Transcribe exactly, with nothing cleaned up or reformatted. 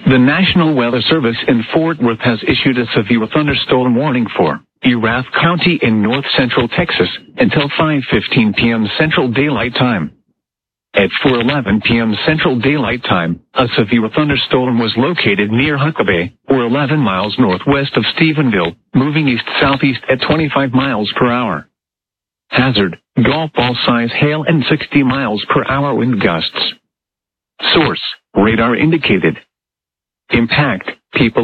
The National Weather Service in Fort Worth has issued a severe thunderstorm warning for Erath County in north-central Texas until five fifteen p.m. Central Daylight Time. At four eleven p.m. Central Daylight Time, a severe thunderstorm was located near Huckabee, or eleven miles northwest of Stephenville, moving east-southeast at twenty-five miles per hour. Hazard, golf ball size hail and sixty miles per hour wind gusts. Source, radar indicated. Impact, people